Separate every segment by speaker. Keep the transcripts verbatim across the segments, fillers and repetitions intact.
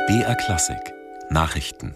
Speaker 1: B R Klassik Nachrichten.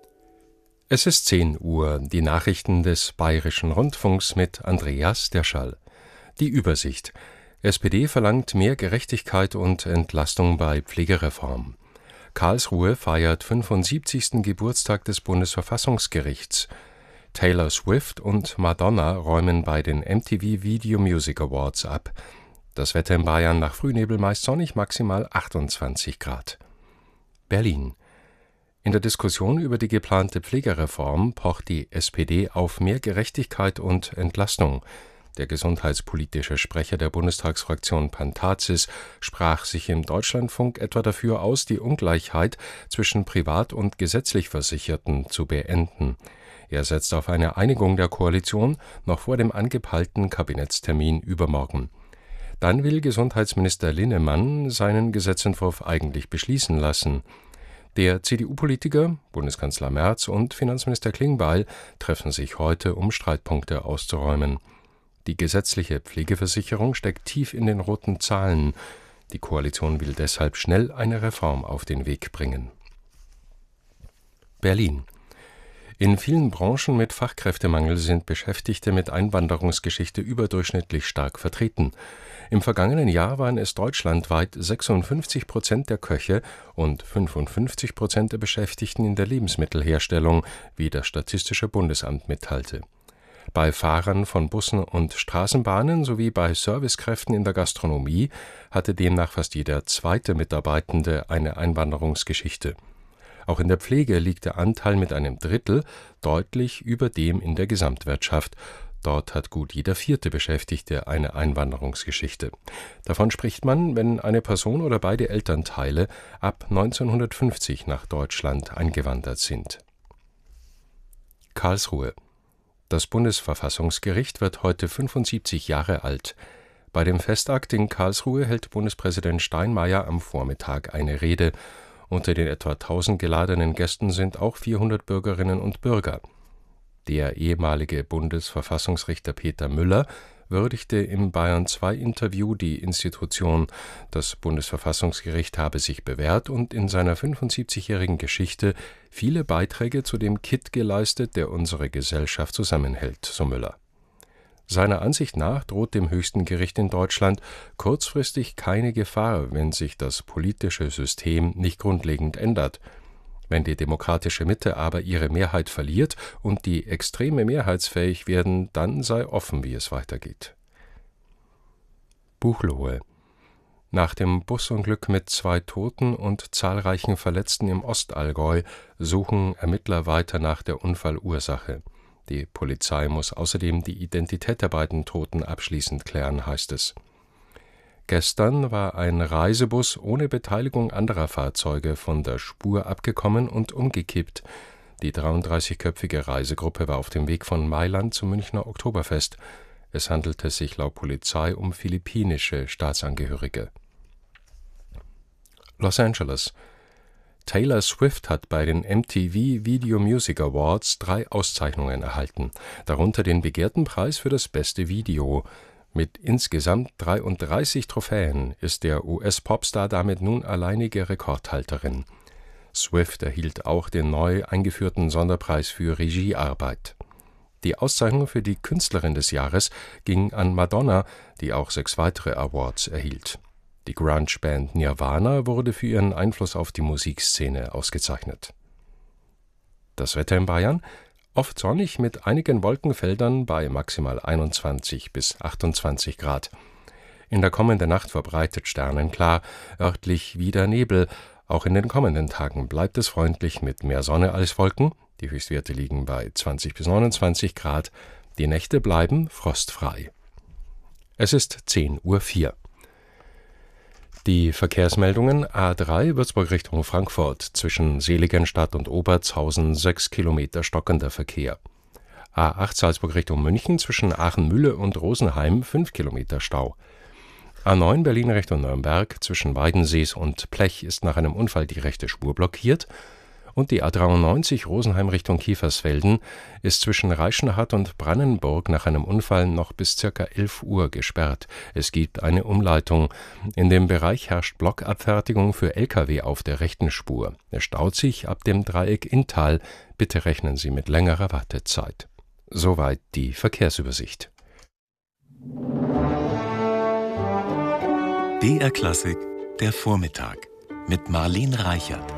Speaker 2: Es ist zehn Uhr, die Nachrichten des Bayerischen Rundfunks mit Andreas Derschall. Die Übersicht. S P D verlangt mehr Gerechtigkeit und Entlastung bei Pflegereform. Karlsruhe feiert fünfundsiebzigsten Geburtstag des Bundesverfassungsgerichts. Taylor Swift und Madonna räumen bei den M T V Video Music Awards ab. Das Wetter in Bayern nach Frühnebel meist sonnig, maximal achtundzwanzig Grad. Berlin. In der Diskussion über die geplante Pflegereform pocht die S P D auf mehr Gerechtigkeit und Entlastung. Der gesundheitspolitische Sprecher der Bundestagsfraktion Pantazis sprach sich im Deutschlandfunk etwa dafür aus, die Ungleichheit zwischen privat und gesetzlich Versicherten zu beenden. Er setzt auf eine Einigung der Koalition noch vor dem angepeilten Kabinettstermin übermorgen. Dann will Gesundheitsminister Linnemann seinen Gesetzentwurf eigentlich beschließen lassen. Der C D U-Politiker, Bundeskanzler Merz und Finanzminister Klingbeil treffen sich heute, um Streitpunkte auszuräumen. Die gesetzliche Pflegeversicherung steckt tief in den roten Zahlen. Die Koalition will deshalb schnell eine Reform auf den Weg bringen. Berlin. In vielen Branchen mit Fachkräftemangel sind Beschäftigte mit Einwanderungsgeschichte überdurchschnittlich stark vertreten. Im vergangenen Jahr waren es deutschlandweit sechsundfünfzig Prozent der Köche und fünfundfünfzig Prozent der Beschäftigten in der Lebensmittelherstellung, wie das Statistische Bundesamt mitteilte. Bei Fahrern von Bussen und Straßenbahnen sowie bei Servicekräften in der Gastronomie hatte demnach fast jeder zweite Mitarbeitende eine Einwanderungsgeschichte. Auch in der Pflege liegt der Anteil mit einem Drittel deutlich über dem in der Gesamtwirtschaft. Dort hat gut jeder vierte Beschäftigte eine Einwanderungsgeschichte. Davon spricht man, wenn eine Person oder beide Elternteile ab neunzehnhundertfünfzig nach Deutschland eingewandert sind. Karlsruhe. Das Bundesverfassungsgericht wird heute fünfundsiebzig Jahre alt. Bei dem Festakt in Karlsruhe hält Bundespräsident Steinmeier am Vormittag eine Rede. Unter den etwa tausend geladenen Gästen sind auch vierhundert Bürgerinnen und Bürger. Der ehemalige Bundesverfassungsrichter Peter Müller würdigte im Bayern zwei Interview die Institution. Das Bundesverfassungsgericht habe sich bewährt und in seiner fünfundsiebzigjährigen Geschichte viele Beiträge zu dem Kitt geleistet, der unsere Gesellschaft zusammenhält, so Müller. Seiner Ansicht nach droht dem höchsten Gericht in Deutschland kurzfristig keine Gefahr, wenn sich das politische System nicht grundlegend ändert. Wenn die demokratische Mitte aber ihre Mehrheit verliert und die Extreme mehrheitsfähig werden, dann sei offen, wie es weitergeht. Buchloe. Nach dem Busunglück mit zwei Toten und zahlreichen Verletzten im Ostallgäu suchen Ermittler weiter nach der Unfallursache. Die Polizei muss außerdem die Identität der beiden Toten abschließend klären, heißt es. Gestern war ein Reisebus ohne Beteiligung anderer Fahrzeuge von der Spur abgekommen und umgekippt. Die dreiunddreißigköpfige Reisegruppe war auf dem Weg von Mailand zum Münchner Oktoberfest. Es handelte sich laut Polizei um philippinische Staatsangehörige. Los Angeles. Taylor Swift hat bei den M T V Video Music Awards drei Auszeichnungen erhalten, darunter den begehrten Preis für das beste Video. Mit insgesamt dreiunddreißig Trophäen ist der U S-Popstar damit nun alleinige Rekordhalterin. Swift erhielt auch den neu eingeführten Sonderpreis für Regiearbeit. Die Auszeichnung für die Künstlerin des Jahres ging an Madonna, die auch sechs weitere Awards erhielt. Die Grunge-Band Nirvana wurde für ihren Einfluss auf die Musikszene ausgezeichnet. Das Wetter in Bayern? Oft sonnig mit einigen Wolkenfeldern bei maximal einundzwanzig bis achtundzwanzig Grad. In der kommenden Nacht verbreitet sternenklar, örtlich wieder Nebel. Auch in den kommenden Tagen bleibt es freundlich mit mehr Sonne als Wolken. Die Höchstwerte liegen bei zwanzig bis neunundzwanzig Grad. Die Nächte bleiben frostfrei. Es ist zehn Uhr vier. Die Verkehrsmeldungen: A drei Würzburg Richtung Frankfurt, zwischen Seligenstadt und Obertshausen sechs Kilometer stockender Verkehr. A acht Salzburg Richtung München, zwischen Aachen-Mühle und Rosenheim fünf Kilometer Stau. A neun Berlin Richtung Nürnberg, zwischen Weidensees und Plech ist nach einem Unfall die rechte Spur blockiert. Und die A dreiundneunzig Rosenheim Richtung Kiefersfelden ist zwischen Reichenhall und Brannenburg nach einem Unfall noch bis ca. elf Uhr gesperrt. Es gibt eine Umleitung. In dem Bereich herrscht Blockabfertigung für L K W auf der rechten Spur. Es staut sich ab dem Dreieck Inntal. Bitte rechnen Sie mit längerer Wartezeit. Soweit die Verkehrsübersicht.
Speaker 1: B R Klassik, der Vormittag mit Marlene Reichert.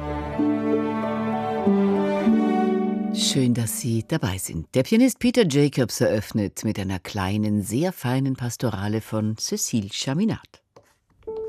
Speaker 3: Schön, dass Sie dabei sind. Der Pianist Peter Jacobs eröffnet mit einer kleinen, sehr feinen Pastorale von Cécile Chaminade.